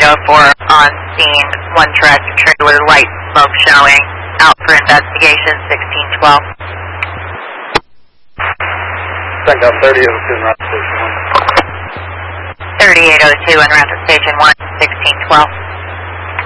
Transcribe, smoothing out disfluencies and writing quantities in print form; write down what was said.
on scene, one tractor trailer, light smoke showing, out for investigation, 1612. Send out 3002 and route to station 1. 3802 and route to station 1, 1612.